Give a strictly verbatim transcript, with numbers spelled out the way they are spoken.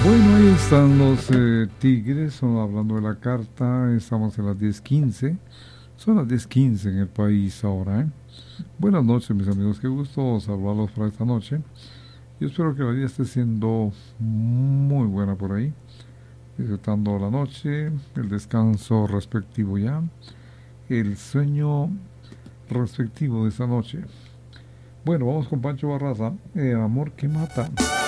Bueno, ahí están los eh, Tigres, son hablando de la carta, estamos en las diez quince, son las diez quince en el país ahora, ¿eh? Buenas noches, mis amigos, qué gusto saludarlos para esta noche. Yo espero que la día esté siendo muy buena por ahí, disfrutando la noche, el descanso respectivo ya, el sueño respectivo de esta noche. Bueno, vamos con Pancho Barraza, eh, Amor que Mata.